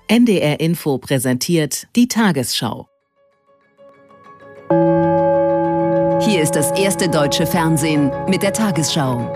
NDR Info präsentiert die Tagesschau. Hier ist das erste deutsche Fernsehen mit der Tagesschau.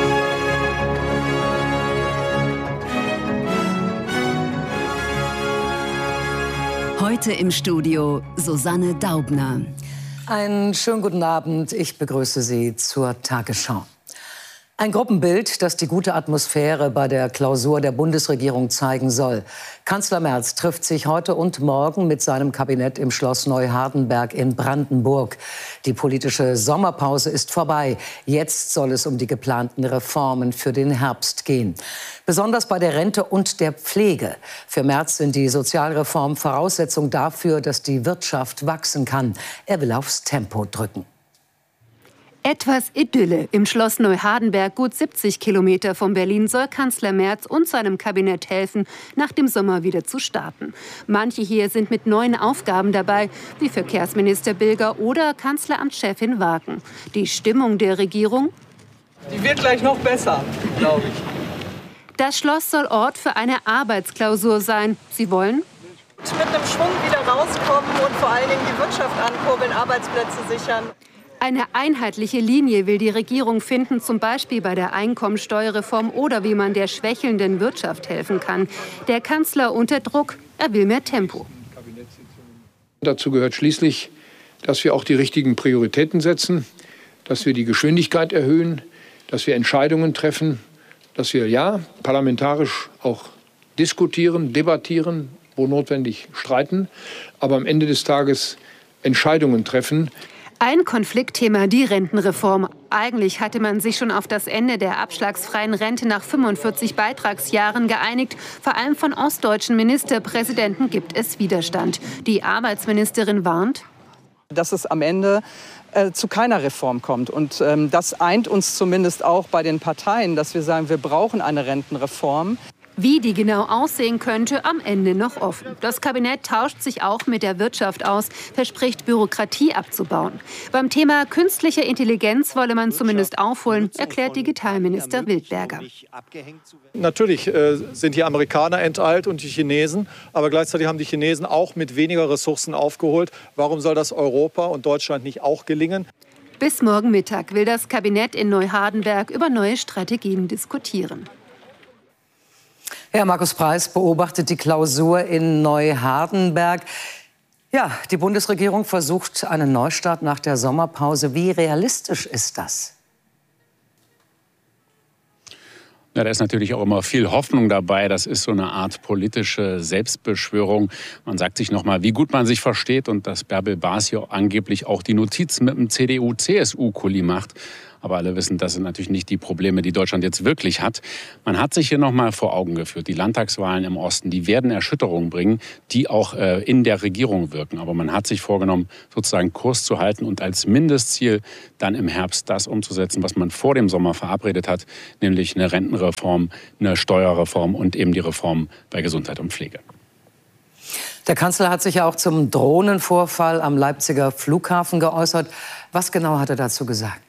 Heute im Studio Susanne Daubner. Einen schönen guten Abend. Ich begrüße Sie zur Tagesschau. Ein Gruppenbild, das die gute Atmosphäre bei der Klausur der Bundesregierung zeigen soll. Kanzler Merz trifft sich heute und morgen mit seinem Kabinett im Schloss Neuhardenberg in Brandenburg. Die politische Sommerpause ist vorbei. Jetzt soll es um die geplanten Reformen für den Herbst gehen. Besonders bei der Rente und der Pflege. Für Merz sind die Sozialreformen Voraussetzung dafür, dass die Wirtschaft wachsen kann. Er will aufs Tempo drücken. Etwas Idylle. Im Schloss Neuhardenberg, gut 70 Kilometer von Berlin, soll Kanzler Merz und seinem Kabinett helfen, nach dem Sommer wieder zu starten. Manche hier sind mit neuen Aufgaben dabei, wie Verkehrsminister Bilger oder Kanzleramtschefin Wagen. Die Stimmung der Regierung? Die wird gleich noch besser, glaube ich. Das Schloss soll Ort für eine Arbeitsklausur sein. Sie wollen mit einem Schwung wieder rauskommen und vor allen Dingen die Wirtschaft ankurbeln, Arbeitsplätze sichern. Eine einheitliche Linie will die Regierung finden, zum Beispiel bei der Einkommensteuerreform oder wie man der schwächelnden Wirtschaft helfen kann. Der Kanzler unter Druck, er will mehr Tempo. Dazu gehört schließlich, dass wir auch die richtigen Prioritäten setzen, dass wir die Geschwindigkeit erhöhen, dass wir Entscheidungen treffen, dass wir parlamentarisch auch diskutieren, debattieren, wo notwendig streiten, aber am Ende des Tages Entscheidungen treffen. Ein Konfliktthema, die Rentenreform. Eigentlich hatte man sich schon auf das Ende der abschlagsfreien Rente nach 45 Beitragsjahren geeinigt. Vor allem von ostdeutschen Ministerpräsidenten gibt es Widerstand. Die Arbeitsministerin warnt, dass es am Ende zu keiner Reform kommt. Und das eint uns zumindest auch bei den Parteien, dass wir sagen, wir brauchen eine Rentenreform. Wie die genau aussehen könnte, am Ende noch offen. Das Kabinett tauscht sich auch mit der Wirtschaft aus, verspricht Bürokratie abzubauen. Beim Thema künstliche Intelligenz wolle man zumindest aufholen, erklärt Digitalminister Wildberger. Natürlich sind die Amerikaner enteilt und die Chinesen, aber gleichzeitig haben die Chinesen auch mit weniger Ressourcen aufgeholt. Warum soll das Europa und Deutschland nicht auch gelingen? Bis morgen Mittag will das Kabinett in Neuhardenberg über neue Strategien diskutieren. Herr Markus Preiß beobachtet die Klausur in Neuhardenberg. Ja, die Bundesregierung versucht einen Neustart nach der Sommerpause. Wie realistisch ist das? Ja, da ist natürlich auch immer viel Hoffnung dabei. Das ist so eine Art politische Selbstbeschwörung. Man sagt sich noch mal, wie gut man sich versteht und dass Bärbel Bas hier angeblich auch die Notiz mit dem CDU-CSU-Kuli macht. Aber alle wissen, das sind natürlich nicht die Probleme, die Deutschland jetzt wirklich hat. Man hat sich hier noch mal vor Augen geführt, die Landtagswahlen im Osten, die werden Erschütterungen bringen, die auch in der Regierung wirken. Aber man hat sich vorgenommen, sozusagen Kurs zu halten und als Mindestziel dann im Herbst das umzusetzen, was man vor dem Sommer verabredet hat, nämlich eine Rentenreform, eine Steuerreform und eben die Reform bei Gesundheit und Pflege. Der Kanzler hat sich ja auch zum Drohnenvorfall am Leipziger Flughafen geäußert. Was genau hat er dazu gesagt?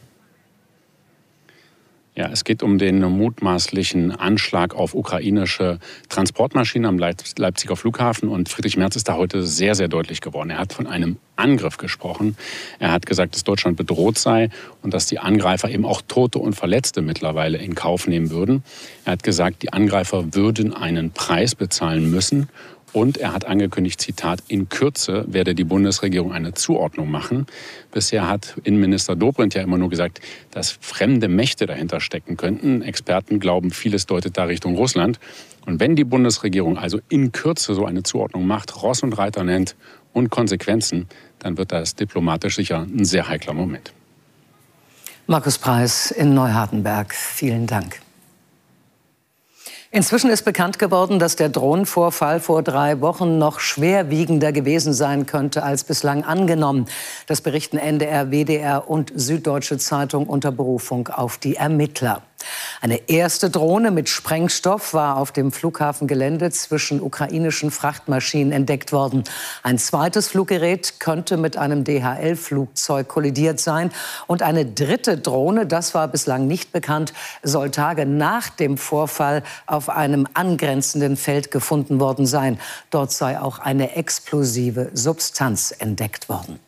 Ja, es geht um den mutmaßlichen Anschlag auf ukrainische Transportmaschinen am Leipziger Flughafen. Und Friedrich Merz ist da heute sehr, sehr deutlich geworden. Er hat von einem Angriff gesprochen. Er hat gesagt, dass Deutschland bedroht sei und dass die Angreifer eben auch Tote und Verletzte mittlerweile in Kauf nehmen würden. Er hat gesagt, die Angreifer würden einen Preis bezahlen müssen. Und er hat angekündigt, Zitat, in Kürze werde die Bundesregierung eine Zuordnung machen. Bisher hat Innenminister Dobrindt ja immer nur gesagt, dass fremde Mächte dahinter stecken könnten. Experten glauben, vieles deutet da Richtung Russland. Und wenn die Bundesregierung also in Kürze so eine Zuordnung macht, Ross und Reiter nennt und Konsequenzen, dann wird das diplomatisch sicher ein sehr heikler Moment. Markus Preiß in Neuhardenberg. Vielen Dank. Inzwischen ist bekannt geworden, dass der Drohnenvorfall vor 3 Wochen noch schwerwiegender gewesen sein könnte als bislang angenommen. Das berichten NDR, WDR und Süddeutsche Zeitung unter Berufung auf die Ermittler. Eine erste Drohne mit Sprengstoff war auf dem Flughafengelände zwischen ukrainischen Frachtmaschinen entdeckt worden. Ein zweites Fluggerät könnte mit einem DHL-Flugzeug kollidiert sein. Und eine dritte Drohne, das war bislang nicht bekannt, soll Tage nach dem Vorfall auf einem angrenzenden Feld gefunden worden sein. Dort sei auch eine explosive Substanz entdeckt worden.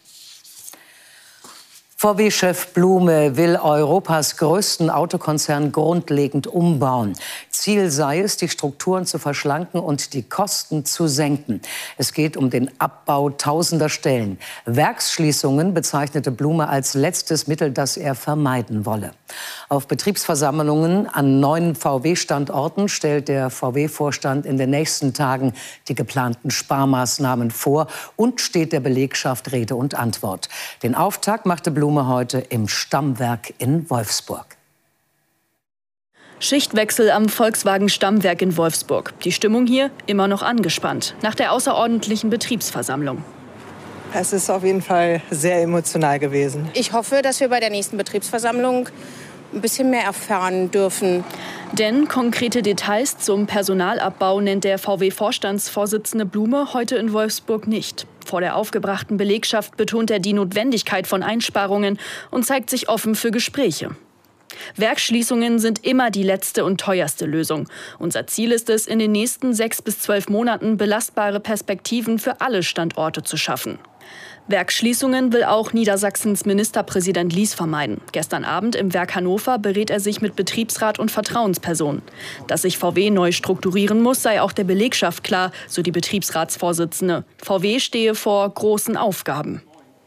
VW-Chef Blume will Europas größten Autokonzern grundlegend umbauen. Ziel sei es, die Strukturen zu verschlanken und die Kosten zu senken. Es geht um den Abbau tausender Stellen. Werksschließungen bezeichnete Blume als letztes Mittel, das er vermeiden wolle. Auf Betriebsversammlungen an 9 VW-Standorten stellt der VW-Vorstand in den nächsten Tagen die geplanten Sparmaßnahmen vor und steht der Belegschaft Rede und Antwort. Den Auftakt machte Blume heute im Stammwerk in Wolfsburg. Schichtwechsel am Volkswagen-Stammwerk in Wolfsburg. Die Stimmung hier immer noch angespannt, nach der außerordentlichen Betriebsversammlung. Es ist auf jeden Fall sehr emotional gewesen. Ich hoffe, dass wir bei der nächsten Betriebsversammlung ein bisschen mehr erfahren dürfen. Denn konkrete Details zum Personalabbau nennt der VW-Vorstandsvorsitzende Blume heute in Wolfsburg nicht. Vor der aufgebrachten Belegschaft betont er die Notwendigkeit von Einsparungen und zeigt sich offen für Gespräche. Werksschließungen sind immer die letzte und teuerste Lösung. Unser Ziel ist es, in den nächsten 6 bis 12 Monaten belastbare Perspektiven für alle Standorte zu schaffen. Werksschließungen will auch Niedersachsens Ministerpräsident Lies vermeiden. Gestern Abend im Werk Hannover berät er sich mit Betriebsrat und Vertrauenspersonen. Dass sich VW neu strukturieren muss, sei auch der Belegschaft klar, so die Betriebsratsvorsitzende. VW stehe vor großen Aufgaben.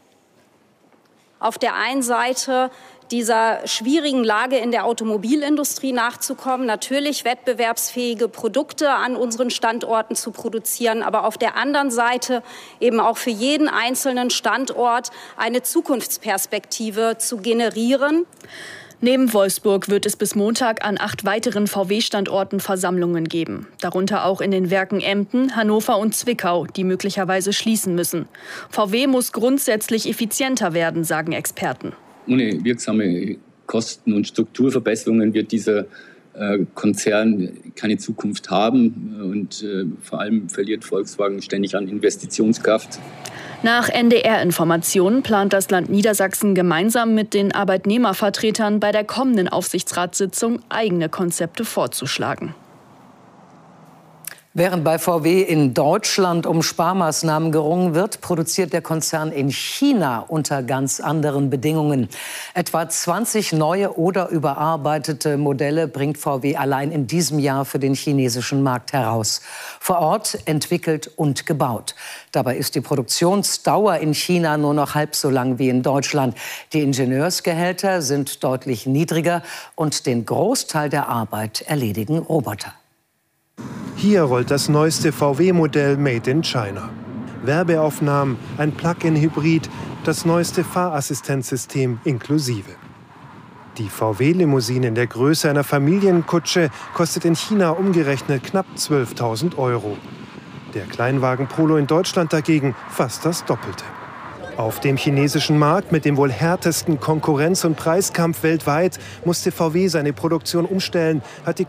Auf der einen Seite dieser schwierigen Lage in der Automobilindustrie nachzukommen, natürlich wettbewerbsfähige Produkte an unseren Standorten zu produzieren, aber auf der anderen Seite eben auch für jeden einzelnen Standort eine Zukunftsperspektive zu generieren. Neben Wolfsburg wird es bis Montag an 8 weiteren VW-Standorten Versammlungen geben. Darunter auch in den Werken Emden, Hannover und Zwickau, die möglicherweise schließen müssen. VW muss grundsätzlich effizienter werden, sagen Experten. Ohne wirksame Kosten- und Strukturverbesserungen wird dieser Konzern keine Zukunft haben. Und vor allem verliert Volkswagen ständig an Investitionskraft. Nach NDR-Informationen plant das Land Niedersachsen gemeinsam mit den Arbeitnehmervertretern bei der kommenden Aufsichtsratssitzung eigene Konzepte vorzuschlagen. Während bei VW in Deutschland um Sparmaßnahmen gerungen wird, produziert der Konzern in China unter ganz anderen Bedingungen. Etwa 20 neue oder überarbeitete Modelle bringt VW allein in diesem Jahr für den chinesischen Markt heraus. Vor Ort entwickelt und gebaut. Dabei ist die Produktionsdauer in China nur noch halb so lang wie in Deutschland. Die Ingenieursgehälter sind deutlich niedriger und den Großteil der Arbeit erledigen Roboter. Hier rollt das neueste VW-Modell Made in China. Werbeaufnahmen, ein Plug-in-Hybrid, das neueste Fahrassistenzsystem inklusive. Die VW-Limousine in der Größe einer Familienkutsche kostet in China umgerechnet knapp 12.000 €. Der Kleinwagen Polo in Deutschland dagegen fast das Doppelte. Auf dem chinesischen Markt mit dem wohl härtesten Konkurrenz- und Preiskampf weltweit musste VW seine Produktion umstellen, hat die